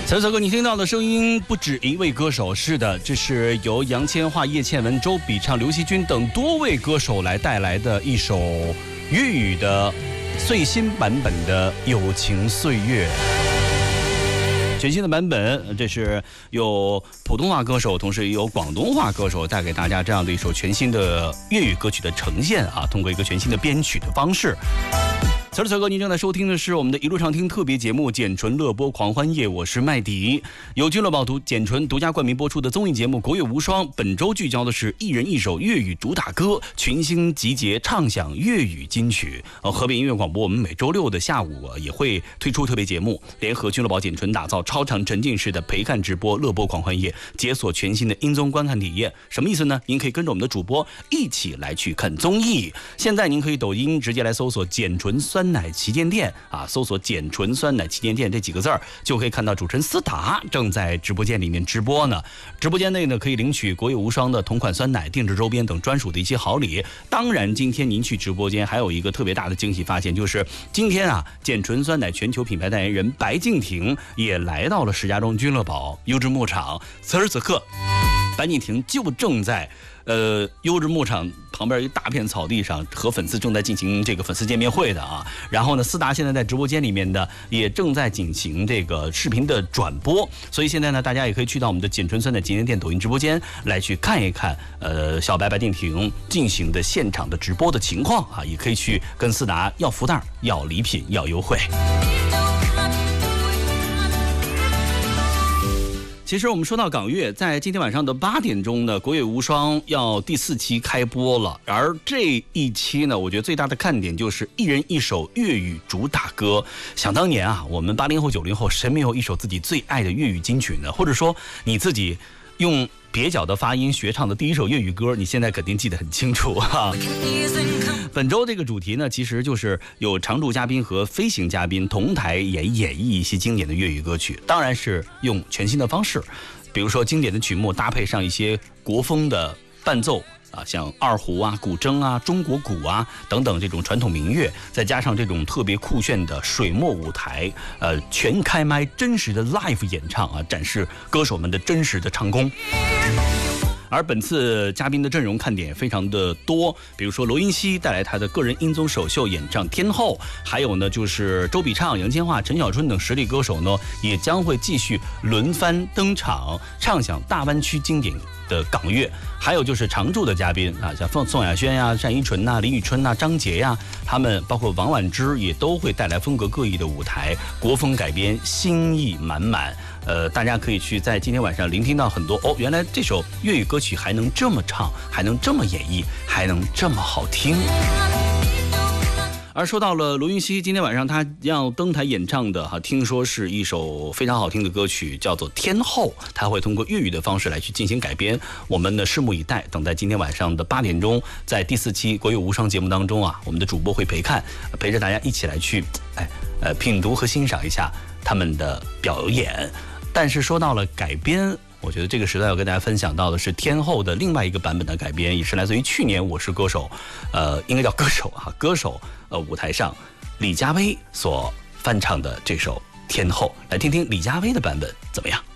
此刻你听到的声音不止一位歌手，是的，这是由杨千嬅、叶倩文、周笔畅、刘惜君等多位歌手来带来的一首粤语的最新版本的《友情岁月》。全新的版本，这是有普通话歌手，同时也有广东话歌手带给大家这样的一首全新的粤语歌曲的呈现啊，通过一个全新的编曲的方式。此时此刻，您正在收听的是我们的一路畅听特别节目《简纯乐播狂欢夜》，我是麦迪，由俱乐部简纯独家冠名播出的综艺节目《国乐无双》，本周聚焦的是一人一首粤语主打歌，群星集结唱响粤语金曲。河北音乐广播我们每周六的下午也会推出特别节目，联合俱乐部简纯打造超长沉浸式的陪看直播乐播狂欢夜，解锁全新的音综观看体验。什么意思呢？您可以跟着我们的主播一起来去看综艺。现在您可以抖音直接来搜索简纯酸奶旗舰店啊，搜索简纯酸奶旗舰店这几个字儿，就可以看到主持人思达正在直播间里面直播呢。直播间内呢，可以领取国乐无双的同款酸奶、定制周边等专属的一些好礼。当然，今天您去直播间还有一个特别大的惊喜发现，就是今天啊，简纯酸奶全球品牌代言人白敬亭也来到了石家庄君乐宝优质牧场。此时此刻，白敬亭就正在优质牧场旁边一大片草地上和粉丝正在进行这个粉丝见面会的啊。然后呢，思达现在在直播间里面的也正在进行这个视频的转播，所以现在呢，大家也可以去到我们的简纯酸奶旗舰店抖音直播间来去看一看小白敬亭进行的现场的直播的情况啊，也可以去跟思达要福袋、要礼品、要优惠。其实我们说到港乐，在今天晚上的8点钟呢，国乐无双要第4期开播了。而这一期呢，我觉得最大的看点就是一人一首粤语主打歌。想当年啊，我们80后、90后，谁没有一首自己最爱的粤语金曲呢？或者说你自己用蹩脚的发音学唱的第一首粤语歌，你现在肯定记得很清楚哈。本周这个主题呢，其实就是有常驻嘉宾和飞行嘉宾同台演绎一些经典的粤语歌曲，当然是用全新的方式，比如说经典的曲目搭配上一些国风的伴奏啊，像二胡啊、古筝啊、中国鼓啊等等这种传统民乐，再加上这种特别酷炫的水墨舞台，全开麦真实的 live 演唱啊，展示歌手们的真实的唱功。而本次嘉宾的阵容看点非常的多，比如说罗云熙带来他的个人音综首秀演唱《天后》，还有呢就是周笔畅、杨千嬅、陈小春等实力歌手呢，也将会继续轮番登场，唱响大湾区经典的港乐。还有就是常驻的嘉宾啊，像宋亚轩呀、单依纯呐、李宇春呐、张杰呀，他们包括王菀之也都会带来风格各异的舞台，国风改编，新意满满。大家可以去在今天晚上聆听到很多哦，原来这首粤语歌曲还能这么唱，还能这么演绎，还能这么好听。而说到了罗云熙，今天晚上他要登台演唱的听说是一首非常好听的歌曲，叫做《天后》，他会通过粤语的方式来去进行改编。我们呢拭目以待，等待今天晚上的8点钟，在第4期国乐无双节目当中啊，我们的主播会陪着大家一起来去品读和欣赏一下他们的表演。但是说到了改编，我觉得这个时代要跟大家分享到的是天后的另外一个版本的改编，也是来自于去年《我是歌手》应该叫歌手舞台上李佳薇所翻唱的这首《天后》，来听听李佳薇的版本怎么样？